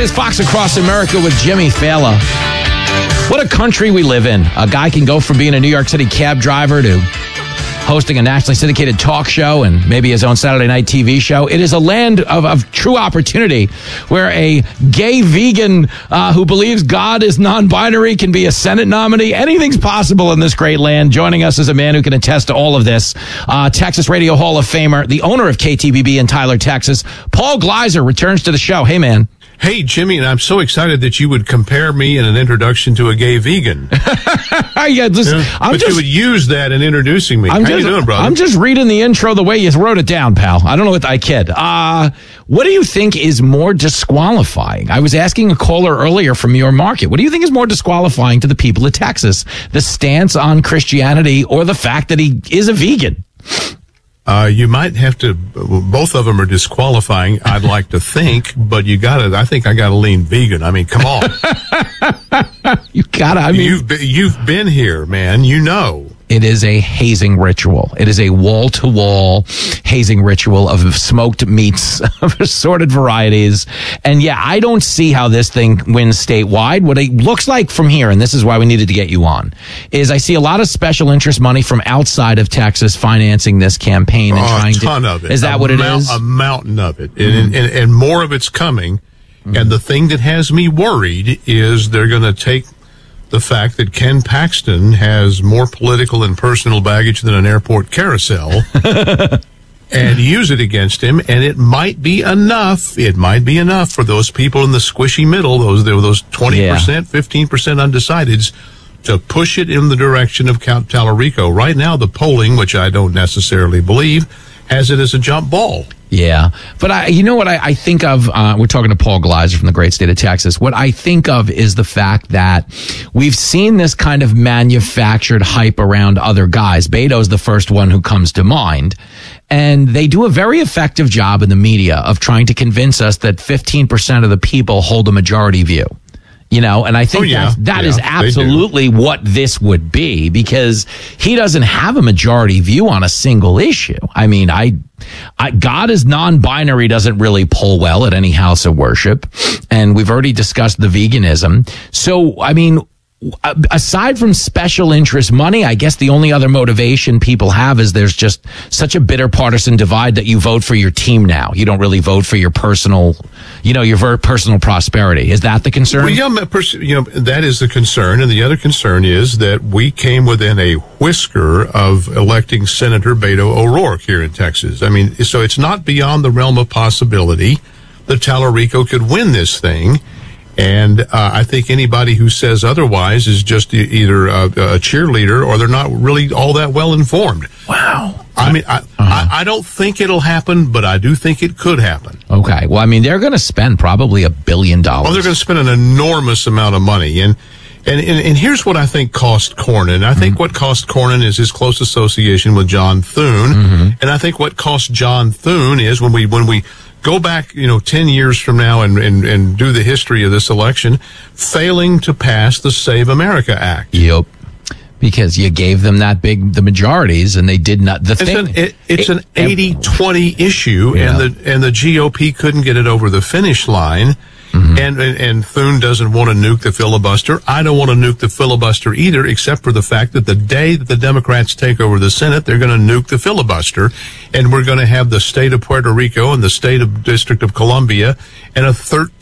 is Fox Across America with Jimmy Fallon. What a country we live in. A guy can go from being a New York City cab driver to hosting a nationally syndicated talk show and maybe his own Saturday night TV show. It is a land of true opportunity where a gay vegan who believes God is non-binary can be a Senate nominee. Anything's possible in this great land. Joining us is a man who can attest to all of this. Texas Radio Hall of Famer, the owner of KTBB in Tyler, Texas. Paul Gleiser returns to the show. Hey, man. Hey, Jimmy, and I'm so excited that you would compare me in an introduction to a gay vegan. You would use that in introducing me. How you doing, brother? I'm just reading the intro the way you wrote it down, pal. I don't know what I kid. What do you think is more disqualifying? I was asking a caller earlier from your market. What do you think is more disqualifying to the people of Texas? The stance on Christianity or the fact that he is a vegan? You might have to, both of them are disqualifying, I'd like to think, but I think I gotta lean vegan. I mean, come on. You've been here, man, you know. It is a hazing ritual. It is a wall-to-wall hazing ritual of smoked meats of assorted varieties. And yeah, I don't see how this thing wins statewide. What it looks like from here, and this is why we needed to get you on, is I see a lot of special interest money from outside of Texas financing this campaign and trying to. A ton of it. Is that what it is? A mountain of it. Mm-hmm. And more of it's coming. Mm-hmm. And the thing that has me worried is they're going to take the fact that Ken Paxton has more political and personal baggage than an airport carousel and use it against him. And it might be enough. It might be enough for those people in the squishy middle, those 20%, 15% undecideds, to push it in the direction of Count Tallarico. Right now, the polling, which I don't necessarily believe, has it as a jump ball. Yeah. But you know what I think of? We're talking to Paul Gleiser from the great state of Texas. What I think of is the fact that we've seen this kind of manufactured hype around other guys. Beto's the first one who comes to mind. And they do a very effective job in the media of trying to convince us that 15% of the people hold a majority view. You know, and I think that is absolutely what this would be, because he doesn't have a majority view on a single issue. I mean, God is non-binary doesn't really pull well at any house of worship. And we've already discussed the veganism. So, I mean, aside from special interest money, I guess the only other motivation people have is there's just such a bitter partisan divide that you vote for your team now. You don't really vote for your personal, your personal prosperity. Is that the concern? Well, that is the concern. And the other concern is that we came within a whisker of electing Senator Beto O'Rourke here in Texas. I mean, so it's not beyond the realm of possibility that Tallarico could win this thing. And I think anybody who says otherwise is just either a cheerleader or they're not really all that well informed. Wow. I mean, I don't think it'll happen, but I do think it could happen. Okay. Well, I mean, they're going to spend probably $1 billion. Well, they're going to spend an enormous amount of money. And here's what I think cost Cornyn. I think what cost Cornyn is his close association with John Thune. Mm-hmm. And I think what cost John Thune is when we go back, 10 years from now and do the history of this election, failing to pass the Save America Act. Yep. Because you gave them the majorities, and they did not. It's an 80-20 issue, yeah. and the GOP couldn't get it over the finish line. Mm-hmm. And Thune doesn't want to nuke the filibuster. I don't want to nuke the filibuster either, except for the fact that the day that the Democrats take over the Senate, they're going to nuke the filibuster, and we're going to have the state of Puerto Rico and the state of District of Columbia and a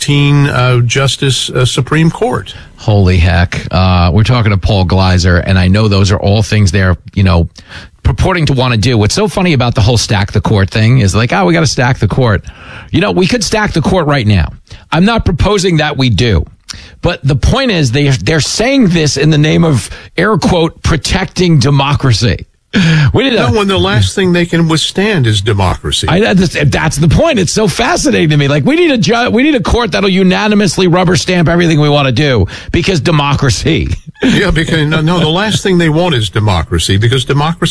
13 justice Supreme Court. Holy heck. We're talking to Paul Gleiser, and I know those are all things they're, purporting to want to do. What's so funny about the whole stack the court thing is like, we got to stack the court. We could stack the court right now. I'm not proposing that we do. But the point is they're saying this in the name of, air quote, protecting democracy. When the last thing they can withstand is democracy. That's the point. It's so fascinating to me. Like, we need a court that'll unanimously rubber stamp everything we want to do because democracy. Yeah, because the last thing they want is democracy because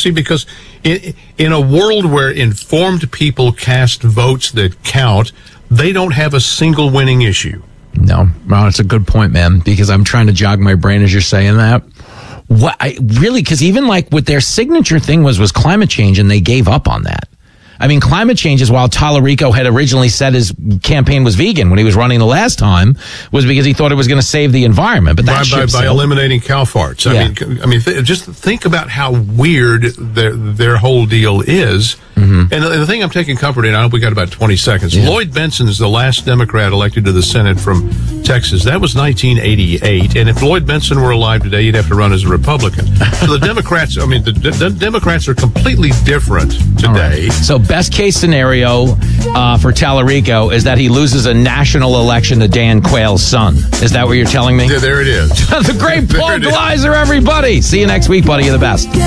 in a world where informed people cast votes that count, they don't have a single winning issue. No, well, it's a good point, man, because I'm trying to jog my brain as you're saying that. Because even like what their signature thing was climate change, and they gave up on that. I mean, climate change is while Tallarico had originally said his campaign was vegan when he was running the last time, was because he thought it was going to save the environment. But that by eliminating cow farts. I mean, just think about how weird their whole deal is. Mm-hmm. And the thing I'm taking comfort in, I hope we got about 20 seconds. Yeah. Lloyd Bentsen is the last Democrat elected to the Senate from Texas. That was 1988. And if Lloyd Bentsen were alive today, he'd have to run as a Republican. So the Democrats, I mean, the Democrats are completely different today. Right. So best case scenario for Tallarico is that he loses a national election to Dan Quayle's son. Is that what you're telling me? Yeah, there it is. The great Paul Gleiser, everybody. See you next week, buddy. You're the best.